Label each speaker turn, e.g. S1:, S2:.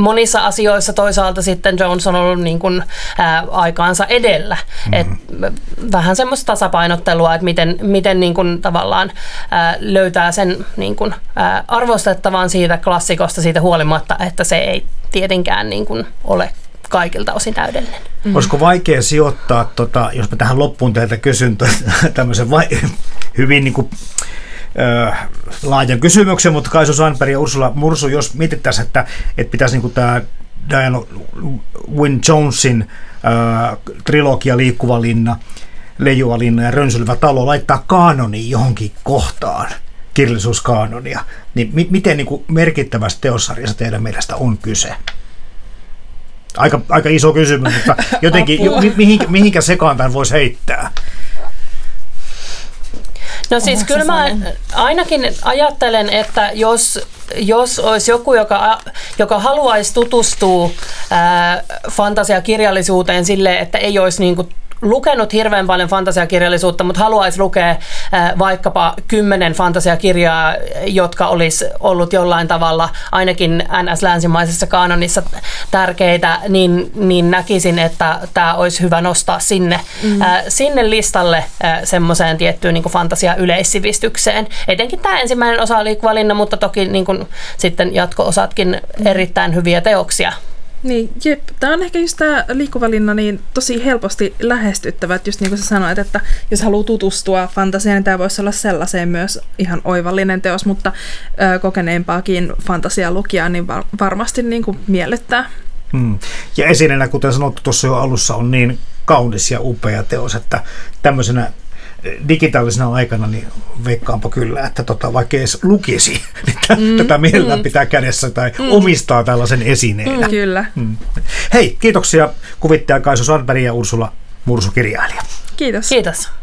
S1: monissa asioissa toisaalta sitten Jones on ollut niin kuin, aikaansa edellä. Et vähän semmoista tasapainottelua, että miten niin kuin, tavallaan löytää sen niin kuin, arvostettavan siitä klassikosta siitä huolimatta, että se ei tietenkään niin kuin, ole kaikilta osin täydellinen.
S2: Olisiko vaikea sijoittaa, jos mä tähän loppuun teiltä kysyn tämmöisen hyvin niin kuin, laajan kysymyksen, mutta Kaisu Sandberg ja Ursula Mursu, jos mietittäisiin, että pitäisi niin kuin tämä Diana Wynne Jonesin trilogia Liikkuva linna, Leijuva linna ja Rönsylevä talo laittaa kaanoniin johonkin kohtaan, kirjallisuuskaanonia, niin miten niin kuin merkittävästä teossarjasta teidän mielestä on kyse? Aika iso kysymys, mutta jotenkin mihinkä sekaan tämän voisi heittää?
S1: No siis kyllä mä ainakin ajattelen, että jos olisi joku, joka haluaisi tutustua fantasiakirjallisuuteen silleen, että ei olisi niin kuin lukenut hirveän paljon fantasiakirjallisuutta, mutta haluaisi lukea vaikkapa 10 fantasiakirjaa, jotka olisi ollut jollain tavalla ainakin NS-länsimaisessa kaanonissa tärkeitä, niin näkisin, että tämä olisi hyvä nostaa sinne listalle semmoiseen tiettyyn niin kuin fantasia-yleissivistykseen. Etenkin tämä ensimmäinen osa Liikkuva linna, mutta toki niin kuin sitten jatko-osatkin erittäin hyviä teoksia.
S3: Niin, jep. Tämä on ehkä just tämä Liikkuva linna niin tosi helposti lähestyttävä, että just niin kuin sä sanoit, että jos haluaa tutustua fantasiaan, niin tämä voisi olla sellaiseen myös ihan oivallinen teos, mutta kokeneempaakin fantasialukijaa niin varmasti niin kuin miellyttää.
S2: Ja esineenä, kuten sanottu tuossa jo alussa, on niin kaunis ja upea teos, että tämmöisenä digitaalisena aikana niin veikkaanpa kyllä, että vaikka edes lukisi, niin tätä mielellään pitää kädessä tai omistaa tällaisen esineenä.
S3: Kyllä.
S2: Hei, kiitoksia kuvittaja Kaisu Sandberg ja Ursula Mursu, kirjailija.
S3: Kiitos.
S1: Kiitos.